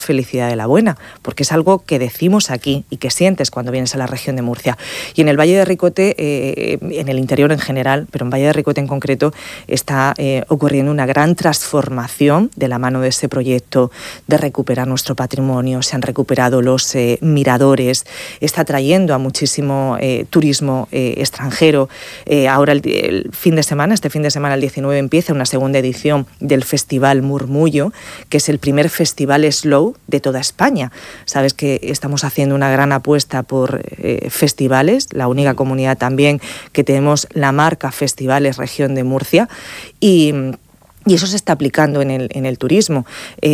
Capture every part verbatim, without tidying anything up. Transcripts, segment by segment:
felicidad de la buena, porque es algo que decimos aquí y que sientes cuando vienes a la región de Murcia. Y en el Valle de Ricote, eh, en el interior en general, pero en Valle de Ricote en concreto, está eh, ocurriendo una gran transformación de la mano de ese proyecto de recuperar nuestro patrimonio. Se han recuperado los eh, miradores, está trayendo a muchísimo eh, turismo eh, extranjero. Eh, ahora el, el fin de semana, este fin de semana, el diecinueve, empieza una segunda edición del Festival Murmullo, que es el primer festival slow de toda España. Sabes que estamos haciendo una gran apuesta por eh, festivales, la única comunidad también que tenemos la marca Festivales Región de Murcia, y Y eso se está aplicando en el, en el turismo.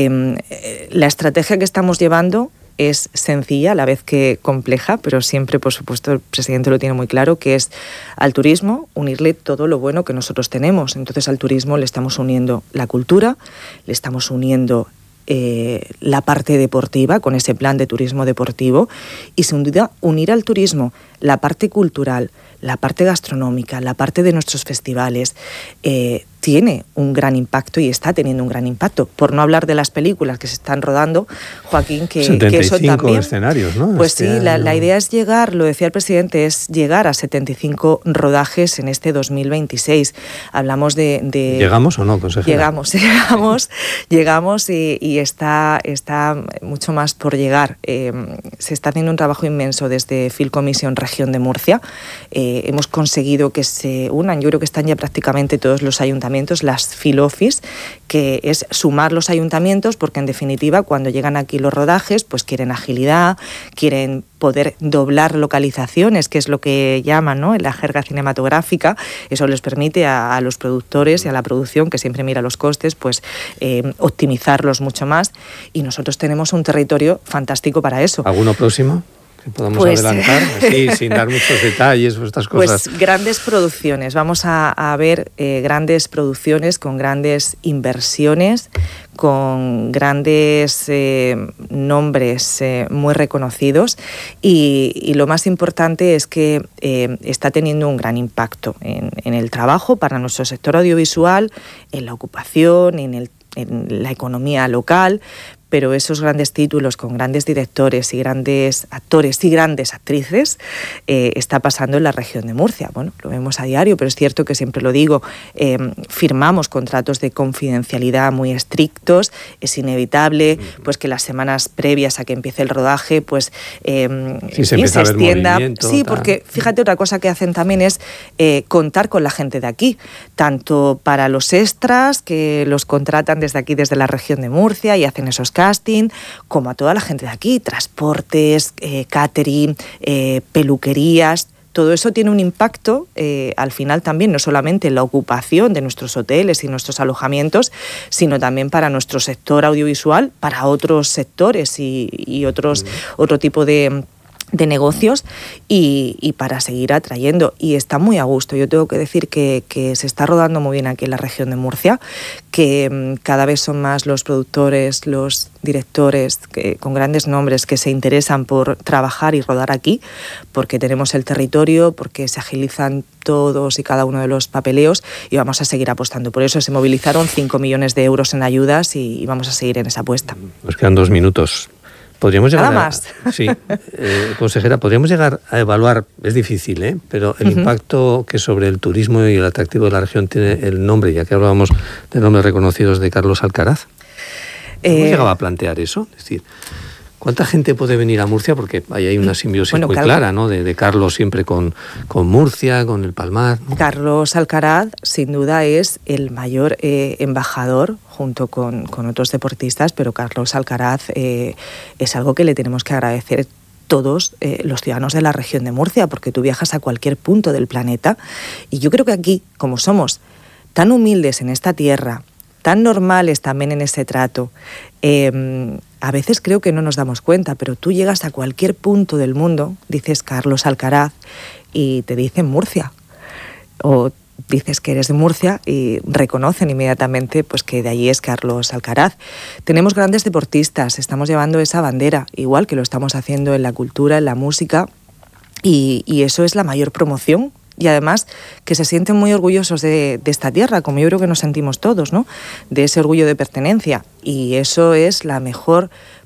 Eh, la estrategia que estamos llevando es sencilla, a la vez que compleja, pero siempre, por supuesto, el presidente lo tiene muy claro, que es al turismo unirle todo lo bueno que nosotros tenemos. Entonces al turismo le estamos uniendo la cultura, le estamos uniendo Eh, la parte deportiva, con ese plan de turismo deportivo, y sin duda unir al turismo la parte cultural, la parte gastronómica, la parte de nuestros festivales, eh, tiene un gran impacto y está teniendo un gran impacto. Por no hablar de las películas que se están rodando, Joaquín, que, setenta y cinco que eso también... escenarios, ¿no? Pues este sí, la, año... la idea es llegar, lo decía el presidente, es llegar a setenta y cinco rodajes en este dos mil veintiséis. Hablamos de... de... ¿Llegamos o no, consejera? Llegamos, llegamos, llegamos y, y está, está mucho más por llegar. Eh, se está haciendo un trabajo inmenso desde Filcomisión Región de Murcia. Eh, hemos conseguido que se unan, yo creo que están ya prácticamente todos los ayuntamientos, las Filofis, que es sumar los ayuntamientos, porque en definitiva cuando llegan aquí los rodajes pues quieren agilidad, quieren poder doblar localizaciones, que es lo que llaman, ¿no?, en la jerga cinematográfica. Eso les permite a, a los productores y a la producción, que siempre mira los costes, pues eh, optimizarlos mucho más, y nosotros tenemos un territorio fantástico para eso. ¿Alguno próximo que podamos pues, adelantar? Sí, sin dar muchos detalles o estas cosas. Pues grandes producciones, vamos a, a ver eh, grandes producciones con grandes inversiones, con grandes eh, nombres eh, muy reconocidos, y, y lo más importante es que eh, está teniendo un gran impacto en, en el trabajo para nuestro sector audiovisual, en la ocupación, en, el, en la economía local. Pero esos grandes títulos con grandes directores y grandes actores y grandes actrices eh, está pasando en la región de Murcia. Bueno, lo vemos a diario, pero es cierto que siempre lo digo, eh, firmamos contratos de confidencialidad muy estrictos, es inevitable pues que las semanas previas a que empiece el rodaje pues eh, sí, se, fin, se extienda. Sí, tal. Porque fíjate, otra cosa que hacen también es eh, contar con la gente de aquí, tanto para los extras que los contratan desde aquí, desde la región de Murcia, y hacen esos casting, como a toda la gente de aquí, transportes, eh, catering, eh, peluquerías. Todo eso tiene un impacto eh, al final también, no solamente en la ocupación de nuestros hoteles y nuestros alojamientos, sino también para nuestro sector audiovisual, para otros sectores y, y otros, mm. otro tipo de... de negocios, y, y para seguir atrayendo, y está muy a gusto. Yo tengo que decir que, que se está rodando muy bien aquí en la región de Murcia, que um, cada vez son más los productores, los directores que, con grandes nombres, que se interesan por trabajar y rodar aquí, porque tenemos el territorio, porque se agilizan todos y cada uno de los papeleos, y vamos a seguir apostando. Por eso se movilizaron cinco millones de euros en ayudas, y, y vamos a seguir en esa apuesta. Nos quedan dos minutos. Podríamos llegar Nada más. A, sí, eh, consejera, podríamos llegar a evaluar, es difícil, ¿eh? pero el uh-huh. impacto que sobre el turismo y el atractivo de la región tiene el nombre, ya que hablábamos de nombres reconocidos, de Carlos Alcaraz. ¿Hemos eh... llegado a plantear eso? Es decir, ¿cuánta gente puede venir a Murcia? Porque ahí hay una simbiosis bueno, muy Carlos, clara, ¿no? De, de Carlos siempre con, con Murcia, con el Palmar, ¿no? Carlos Alcaraz, sin duda, es el mayor eh, embajador, junto con, con otros deportistas, pero Carlos Alcaraz eh, es algo que le tenemos que agradecer todos eh, los ciudadanos de la región de Murcia, porque tú viajas a cualquier punto del planeta, y yo creo que aquí, como somos tan humildes en esta tierra, tan normales también en ese trato, eh, a veces creo que no nos damos cuenta, pero tú llegas a cualquier punto del mundo, dices Carlos Alcaraz y te dicen Murcia, o dices que eres de Murcia y reconocen inmediatamente pues que de allí es Carlos Alcaraz. Tenemos grandes deportistas, estamos llevando esa bandera, igual que lo estamos haciendo en la cultura, en la música, y, y eso es la mayor promoción. Y además que se sienten muy orgullosos de, de esta tierra, como yo creo que nos sentimos todos, ¿no? De ese orgullo de pertenencia. Y eso es la mejor